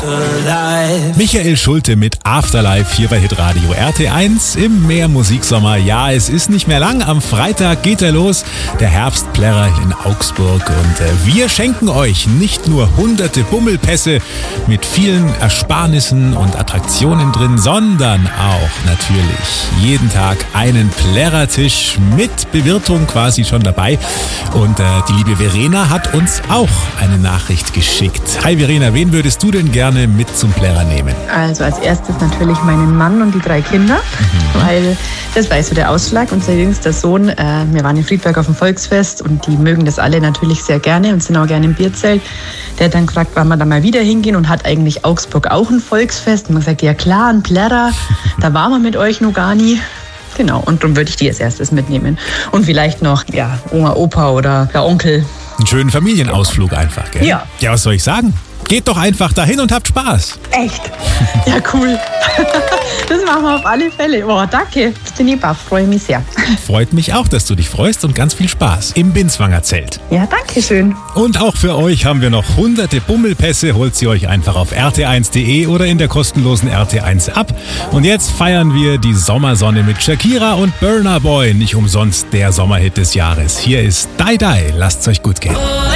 Michael Schulte mit Afterlife hier bei Hitradio RT1 im Meermusiksommer. Ja, es ist nicht mehr lang. Am Freitag geht er los, der Herbstplärrer in Augsburg. Und wir schenken euch nicht nur hunderte Bummelpässe mit vielen Ersparnissen und Attraktionen drin, sondern auch natürlich jeden Tag einen Plärrertisch mit Bewirtung quasi schon dabei. Und die liebe Verena hat uns auch eine Nachricht geschickt. Hi Verena, wen würdest du denn gerne mit zum Plärrer nehmen? Also als erstes natürlich meinen Mann und die 3 Kinder, weil das war so der Ausschlag. Unser jüngster Sohn, wir waren in Friedberg auf dem Volksfest und die mögen das alle natürlich sehr gerne und sind auch gerne im Bierzelt. Der hat dann gefragt, wann wir da mal wieder hingehen und hat eigentlich Augsburg auch ein Volksfest. Und man sagt, ja klar, ein Plärrer, da waren wir mit euch noch gar nie. Genau, und darum würde ich die als erstes mitnehmen. Und vielleicht noch, ja, Oma, Opa oder der Onkel. Einen schönen Familienausflug einfach, gell? Ja. Ja, was soll ich sagen? Geht doch einfach dahin und habt Spaß. Echt? Ja, cool. Das machen wir auf alle Fälle. Oh, danke. Das bin ich baff, freue mich sehr. Freut mich auch, dass du dich freust und ganz viel Spaß im Binswanger Zelt. Ja, danke schön. Und auch für euch haben wir noch hunderte Bummelpässe. Holt sie euch einfach auf rt1.de oder in der kostenlosen RT1 App. Und jetzt feiern wir die Sommersonne mit Shakira und Burna Boy. Nicht umsonst der Sommerhit des Jahres. Hier ist Die Die. Lasst's euch gut gehen.